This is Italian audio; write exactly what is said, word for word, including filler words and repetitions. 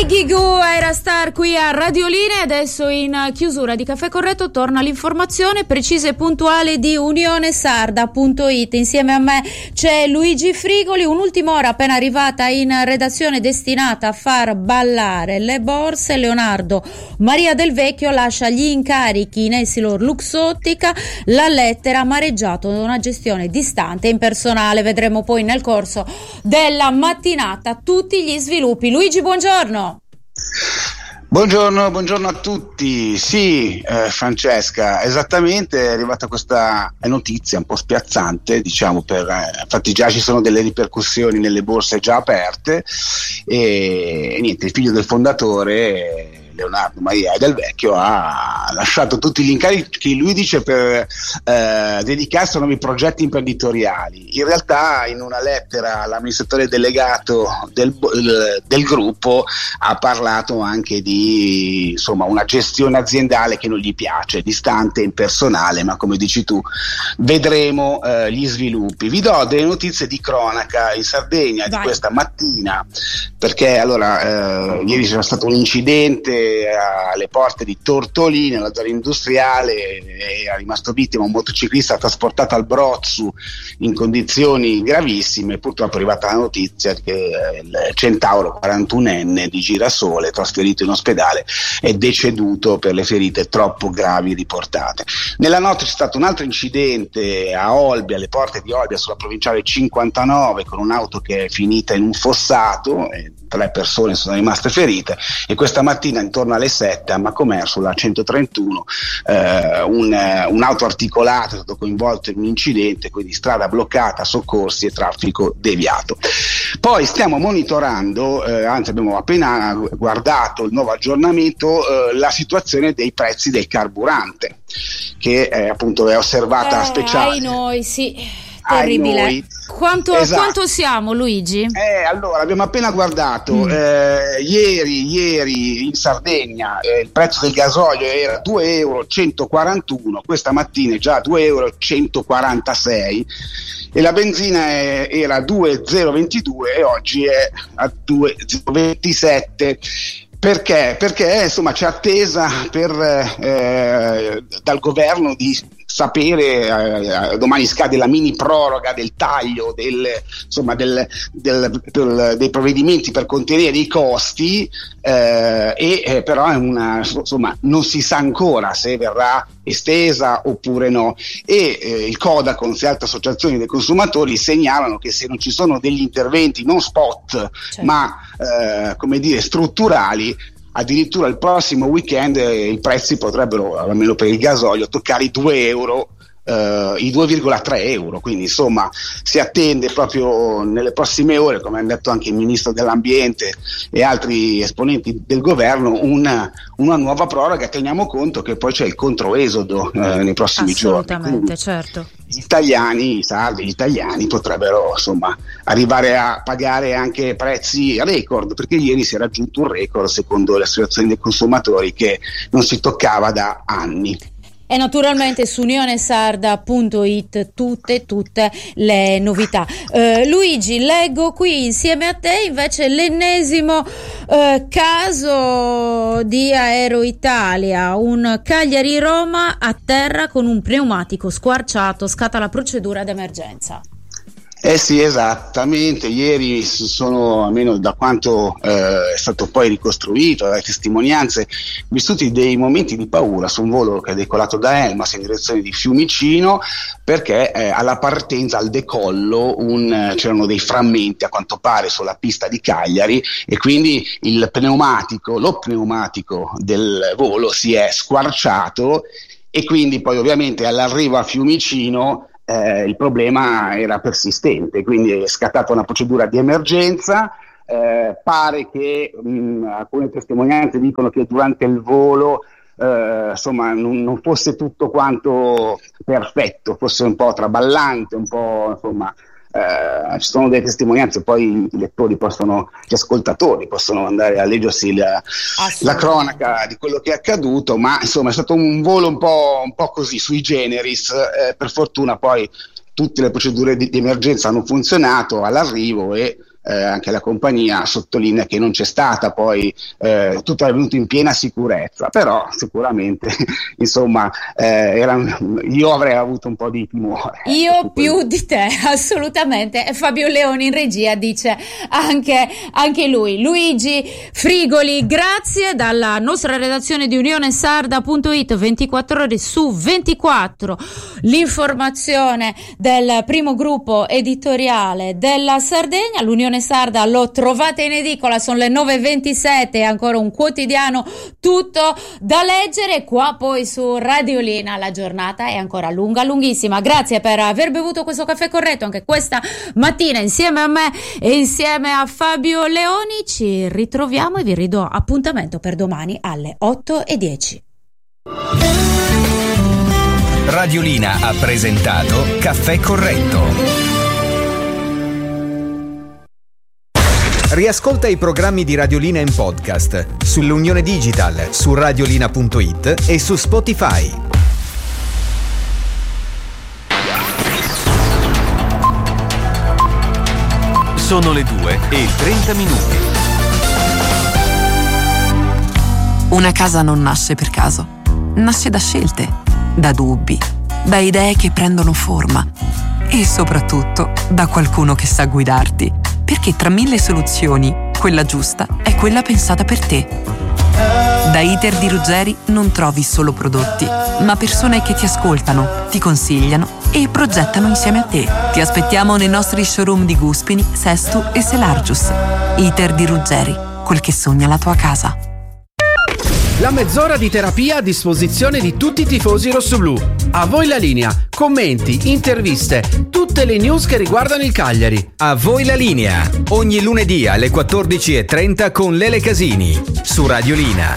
Ghigu era star qui a Radioline. Adesso in chiusura di Caffè Corretto torna l'informazione precisa e puntuale di unione sarda punto it. Insieme a me c'è Luigi Frigoli. Un'ultima ora appena arrivata in redazione destinata a far ballare le borse. Leonardo Maria Del Vecchio lascia gli incarichi in Essilor Luxottica. La lettera ha mareggiato da una gestione distante e impersonale. Vedremo poi nel corso della mattinata tutti gli sviluppi. Luigi, buongiorno. Buongiorno, buongiorno a tutti. Sì, eh, Francesca, esattamente è arrivata questa notizia un po' spiazzante, diciamo, per, eh, infatti già ci sono delle ripercussioni nelle borse già aperte e, e niente, il figlio del fondatore, Leonardo Maria Del Vecchio, ha lasciato tutti gli incarichi, lui dice, per eh, dedicarsi a nuovi progetti imprenditoriali. In realtà in una lettera l'amministratore delegato del, del gruppo ha parlato anche di, insomma, una gestione aziendale che non gli piace, distante e impersonale, ma come dici tu vedremo eh, gli sviluppi. Vi do delle notizie di cronaca in Sardegna. Vai. Di questa mattina, perché allora eh, ieri c'era stato un incidente alle porte di Tortolì, nella zona industriale, è rimasto vittima un motociclista trasportato al Brozzu in condizioni gravissime. Purtroppo è arrivata la notizia che il centauro quarantunenne di Girasole, trasferito in ospedale, è deceduto per le ferite troppo gravi riportate. Nella notte c'è stato un altro incidente a Olbia, alle porte di Olbia, sulla provinciale cinquantanove, con un'auto che è finita in un fossato e tre persone sono rimaste ferite. E questa mattina intorno alle sette a Macomer, sulla centotrentuno, eh, un, un'auto articolata è stato coinvolto in un incidente, quindi strada bloccata, soccorsi e traffico deviato. Poi stiamo monitorando, eh, anzi abbiamo appena guardato il nuovo aggiornamento, eh, la situazione dei prezzi del carburante, che eh, appunto è osservata eh, speciale. Ai noi, sì. Terribile. Quanto, esatto. Quanto siamo, Luigi? Eh, allora, abbiamo appena guardato, mm. eh, ieri, ieri in Sardegna eh, il prezzo del gasolio era due euro centoquarantuno, questa mattina è già due euro centoquarantasei e la benzina è, era due euro zero ventidue e oggi è a due euro zero ventisette. Perché? Perché insomma c'è attesa per, eh, dal governo di sapere, eh, domani scade la mini proroga del taglio del, insomma, del, del, del, dei provvedimenti per contenere i costi, eh, e eh, però è una, insomma, non si sa ancora se verrà estesa oppure no, e eh, il Codacons e altre associazioni dei consumatori segnalano che se non ci sono degli interventi non spot, certo, ma eh, come dire strutturali, addirittura il prossimo weekend eh, i prezzi potrebbero, almeno per il gasolio, toccare i due euro, eh, i due virgola tre euro. Quindi insomma si attende proprio nelle prossime ore, come ha detto anche il ministro dell'ambiente e altri esponenti del governo, una, una nuova proroga. Teniamo conto che poi c'è il controesodo eh, nei prossimi giorni. Assolutamente, certo. Gli italiani, i sardi, gli italiani potrebbero insomma arrivare a pagare anche prezzi record, perché ieri si è raggiunto un record secondo le associazioni dei consumatori che non si toccava da anni. E naturalmente su unione sarda punto it tutte tutte le novità. eh, Luigi, leggo qui insieme a te invece l'ennesimo eh, caso di Aero Italia, un Cagliari-Roma a terra con un pneumatico squarciato, scatta la procedura d'emergenza. Eh sì, esattamente, ieri sono, almeno da quanto eh, è stato poi ricostruito, dalle testimonianze, vissuti dei momenti di paura su un volo che è decolato da Elmas in direzione di Fiumicino, perché eh, alla partenza, al decollo, un, c'erano dei frammenti a quanto pare sulla pista di Cagliari e quindi il pneumatico, lo pneumatico del volo si è squarciato e quindi poi ovviamente all'arrivo a Fiumicino Eh, il problema era persistente, quindi è scattata una procedura di emergenza. Eh, pare che mh, alcune testimonianze dicono che durante il volo eh, insomma non, non fosse tutto quanto perfetto, fosse un po' traballante, un po' insomma eh, ci sono delle testimonianze, poi i lettori possono, gli ascoltatori possono andare a leggersi la, la cronaca di quello che è accaduto, ma insomma è stato un volo un po', un po' così sui generis. Eh, per fortuna poi tutte le procedure di, di emergenza hanno funzionato all'arrivo e eh, anche la compagnia sottolinea che non c'è stata poi eh, tutto è avvenuto in piena sicurezza, però sicuramente insomma eh, era, io avrei avuto un po' di timore. Io più di te, assolutamente. E Fabio Leoni in regia dice anche, anche lui. Luigi Frigoli, grazie dalla nostra redazione di unione sarda punto it, ventiquattro ore su ventiquattro, l'informazione del primo gruppo editoriale della Sardegna. L'Unione Sarda lo trovate in edicola, sono le nove e ventisette, ancora un quotidiano tutto da leggere. Qua poi su Radiolina la giornata è ancora lunga, lunghissima. Grazie per aver bevuto questo caffè corretto anche questa mattina insieme a me e insieme a Fabio Leoni. Ci ritroviamo e vi ridò appuntamento per domani alle otto e dieci. Radiolina ha presentato Caffè Corretto. Riascolta i programmi di Radiolina in podcast sull'Unione Digital, su radiolina punto it e su Spotify. Sono le due e trenta minuti. Una casa non nasce per caso, nasce da scelte, da dubbi, da idee che prendono forma e soprattutto da qualcuno che sa guidarti, perché tra mille soluzioni, quella giusta è quella pensata per te. Da Iter di Ruggeri non trovi solo prodotti, ma persone che ti ascoltano, ti consigliano e progettano insieme a te. Ti aspettiamo nei nostri showroom di Guspini, Sestu e Selargius. Iter di Ruggeri, quel che sogna la tua casa. La mezz'ora di terapia a disposizione di tutti i tifosi rossoblù. A voi la linea, commenti, interviste, tutte le news che riguardano il Cagliari. A voi la linea, ogni lunedì alle quattordici e trenta con Lele Casini, su Radiolina.